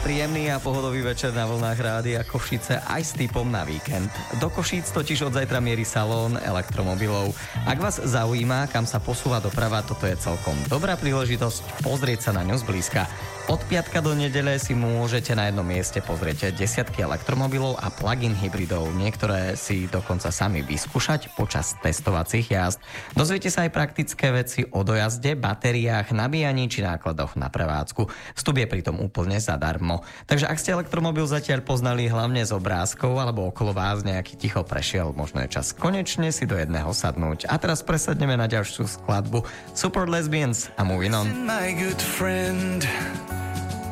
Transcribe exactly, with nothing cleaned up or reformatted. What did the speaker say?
príjemný a pohodový večer na vlnách Rádia Košice aj s tipom na víkend. Do Košíc totiž od zajtra mierí salón elektromobilov. Ak vás zaujíma, kam sa posúva doprava, toto je celkom dobrá príležitosť pozrieť sa na ňu zblízka. Od piatka do nedele si môžete na jednom mieste pozrieť desiatky elektromobilov a plug-in hybridov. Niektoré si dokonca sami vyskúšať počas testovacích jazd. Dozviete sa aj praktické veci o dojazde, batériách, nabíjaní či nákladoch na prevádzku. Vstup je pritom úplne zadarmo. Takže ak ste elektromobil zatiaľ poznali hlavne z obrázkov alebo okolo vás nejaký ticho prešiel, možno je čas konečne si do jedného sadnúť. A teraz presadneme na ďalšiu skladbu Super Lesbians a Moving On.